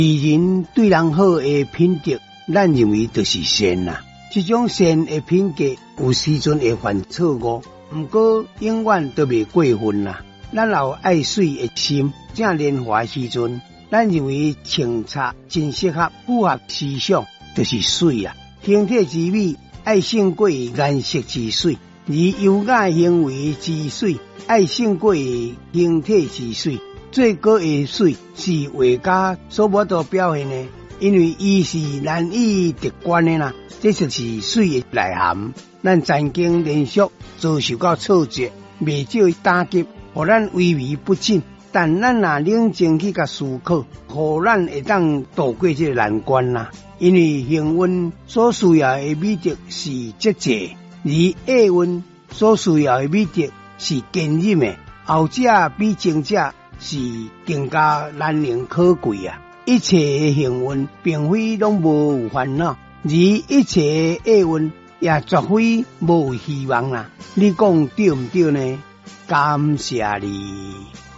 人对人好的品德，咱认为就是善啦。这种善的品格，有时阵会犯错误，不过永远都未过分啦。咱有爱水的心，正年华时阵，咱认为清茶真适合符合思想，就是水啊。形体之美，爱胜过颜色之水；而优雅行为之水，爱胜过形体之水。最高的水是画家所无法表现的，因为伊是难以直观的啦。这就是水的内涵。咱曾经连续遭受到挫折，未少打击，互咱萎靡不振。但咱若冷静去甲思考，互咱会当度过这个难关啦。因为幸运所需要的美德是节制，而厄运所需要的美德是坚忍的。后者比前者是更加难能可贵啊！一切的幸运并非拢无有烦恼，而一切的厄运也绝非无有希望啦。你讲对唔对呢？感谢你。